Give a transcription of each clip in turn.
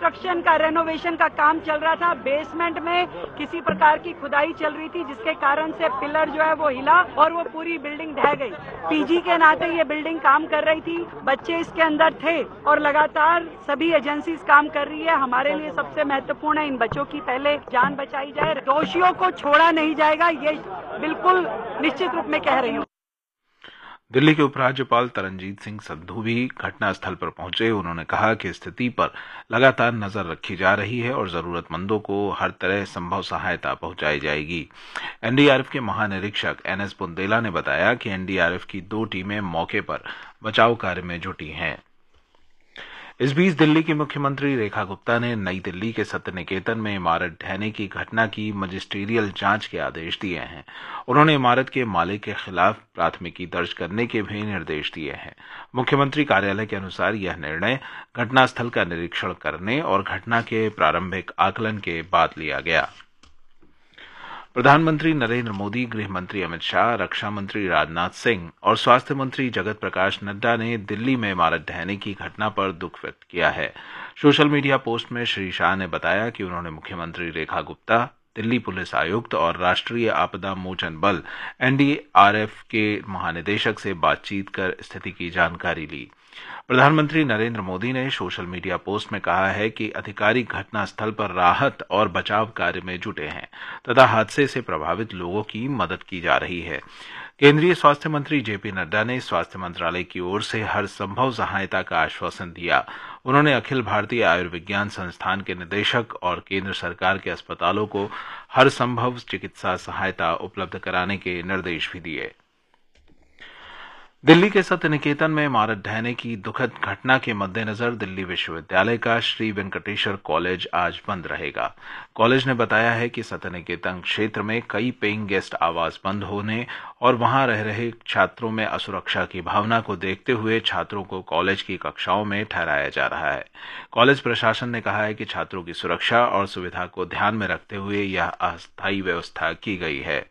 Construction का renovation का काम चल रहा था। बेसमेंट में किसी प्रकार की खुदाई चल रही थी, जिसके कारण से पिलर जो है वो हिला और वो पूरी बिल्डिंग ढह गई। पीजी के नाते ये बिल्डिंग काम कर रही थी, बच्चे इसके अंदर थे और लगातार सभी एजेंसीज काम कर रही है। हमारे लिए सबसे महत्वपूर्ण है इन बच्चों की पहले जान बचाई जाए, दोषियों को छोड़ा नहीं जाएगा, ये बिल्कुल निश्चित रूप में कह रही हूँ। दिल्ली के उपराज्यपाल तरनजीत सिंह संधू भी घटनास्थल पर पहुंचे। उन्होंने कहा कि स्थिति पर लगातार नजर रखी जा रही है और जरूरतमंदों को हर तरह संभव सहायता पहुंचाई जाएगी। एनडीआरएफ के महानिरीक्षक एनएस बुंदेला ने बताया कि एनडीआरएफ की 2 टीमें मौके पर बचाव कार्य में जुटी हैं। इस बीच दिल्ली की मुख्यमंत्री रेखा गुप्ता ने नई दिल्ली के सत्य निकेतन में इमारत ढहने की घटना की मजिस्ट्रियल जांच के आदेश दिए हैं। उन्होंने इमारत के मालिक के खिलाफ प्राथमिकी दर्ज करने के भी निर्देश दिए हैं। मुख्यमंत्री कार्यालय के अनुसार यह निर्णय घटनास्थल का निरीक्षण करने और घटना के प्रारंभिक आकलन के बाद लिया गया। प्रधानमंत्री नरेंद्र मोदी, गृह मंत्री अमित शाह, रक्षा मंत्री राजनाथ सिंह और स्वास्थ्य मंत्री जगत प्रकाश नड्डा ने दिल्ली में इमारत ढहने की घटना पर दुख व्यक्त किया है। सोशल मीडिया पोस्ट में श्री शाह ने बताया कि उन्होंने मुख्यमंत्री रेखा गुप्ता, दिल्ली पुलिस आयुक्त और राष्ट्रीय आपदा मोचन बल एनडीआरएफ के महानिदेशक से बातचीत कर स्थिति की जानकारी ली। प्रधानमंत्री नरेंद्र मोदी ने सोशल मीडिया पोस्ट में कहा है कि अधिकारी घटनास्थल पर राहत और बचाव कार्य में जुटे हैं तथा हादसे से प्रभावित लोगों की मदद की जा रही है। केंद्रीय स्वास्थ्य मंत्री जेपी नड्डा ने स्वास्थ्य मंत्रालय की ओर से हर संभव सहायता का आश्वासन दिया। उन्होंने अखिल भारतीय आयुर्विज्ञान संस्थान के निदेशक और केंद्र सरकार के अस्पतालों को हर संभव चिकित्सा सहायता उपलब्ध कराने के निर्देश भी दिए। दिल्ली के सत्य निकेतन में इमारत ढहने की दुखद घटना के मद्देनजर दिल्ली विश्वविद्यालय का श्री वेंकटेश्वर कॉलेज आज बंद रहेगा। कॉलेज ने बताया है कि सत्य निकेतन क्षेत्र में कई पेइंग गेस्ट आवास बंद होने और वहां रह रहे छात्रों में असुरक्षा की भावना को देखते हुए छात्रों को कॉलेज की कक्षाओं में ठहराया जा रहा है। कॉलेज प्रशासन ने कहा है कि छात्रों की सुरक्षा और सुविधा को ध्यान में रखते हुए यह अस्थायी व्यवस्था की गई है।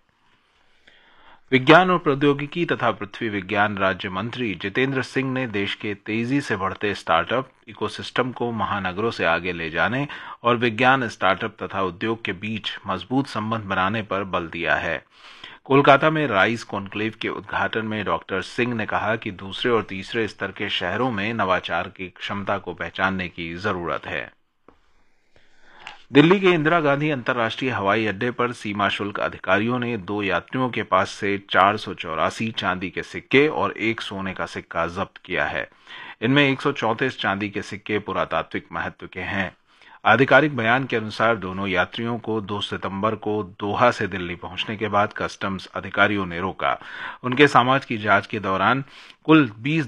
विज्ञान और प्रौद्योगिकी तथा पृथ्वी विज्ञान राज्य मंत्री जितेंद्र सिंह ने देश के तेजी से बढ़ते स्टार्टअप इकोसिस्टम को महानगरों से आगे ले जाने और विज्ञान, स्टार्टअप तथा उद्योग के बीच मजबूत संबंध बनाने पर बल दिया है। कोलकाता में राइज कॉन्क्लेव के उद्घाटन में डॉक्टर सिंह ने कहा कि दूसरे और तीसरे स्तर के शहरों में नवाचार की क्षमता को पहचानने की जरूरत है। दिल्ली के इंदिरा गांधी अंतर्राष्ट्रीय हवाई अड्डे पर सीमा शुल्क अधिकारियों ने 2 यात्रियों के पास से 484 चांदी के सिक्के और 1 सोने का सिक्का जब्त किया है। इनमें 134 चांदी के सिक्के पुरातात्विक महत्व के हैं। आधिकारिक बयान के अनुसार दोनों यात्रियों को 2 सितंबर को दोहा से दिल्ली पहुंचने के बाद कस्टम्स अधिकारियों ने रोका। उनके सामान की जांच के दौरान कुल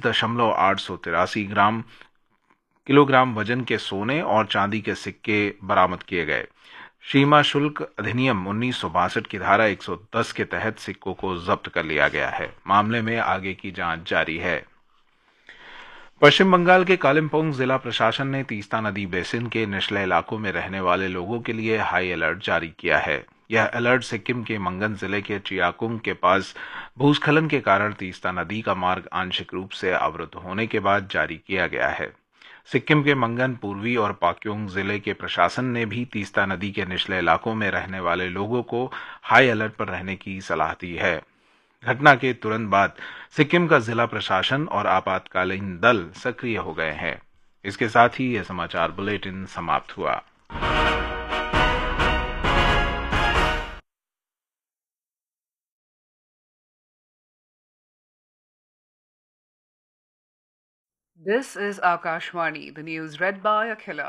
20.883 किलोग्राम वजन के सोने और चांदी के सिक्के बरामद किए गए। सीमा शुल्क अधिनियम 1962 की धारा 110 के तहत सिक्कों को जब्त कर लिया गया है। मामले में आगे की जांच जारी है। पश्चिम बंगाल के कालिम्पोंग जिला प्रशासन ने तीस्ता नदी बेसिन के निचले इलाकों में रहने वाले लोगों के लिए हाई अलर्ट जारी किया है। यह अलर्ट सिक्किम के मंगन जिले के चियाकुंग के पास भूस्खलन के कारण तीस्ता नदी का मार्ग आंशिक रूप से अवरुद्ध होने के बाद जारी किया गया है। सिक्किम के मंगन, पूर्वी और पाक्योंग जिले के प्रशासन ने भी तीस्ता नदी के निचले इलाकों में रहने वाले लोगों को हाई अलर्ट पर रहने की सलाह दी है। घटना के तुरंत बाद सिक्किम का जिला प्रशासन और आपातकालीन दल सक्रिय हो गए हैं। इसके साथ ही यह समाचार बुलेटिन समाप्त हुआ। This is Akashvani, the news read by Akhila.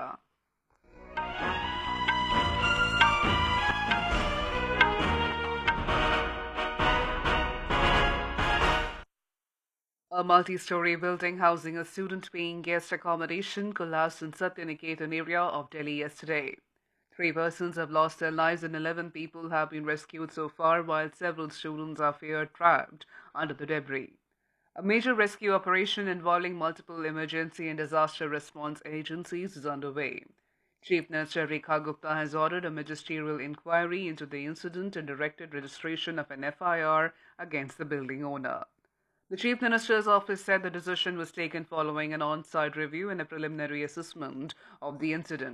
A multi-story building housing a student-paying guest accommodation collapsed in Satyaniketan area of Delhi yesterday. 3 persons have lost their lives and 11 people have been rescued so far, while several students are feared trapped under the debris. A major rescue operation involving multiple emergency and disaster response agencies is underway. Chief Minister Rekha Gupta has ordered a magisterial inquiry into the incident and directed registration of an FIR against the building owner. The Chief Minister's office said the decision was taken following an on-site review and a preliminary assessment of the incident.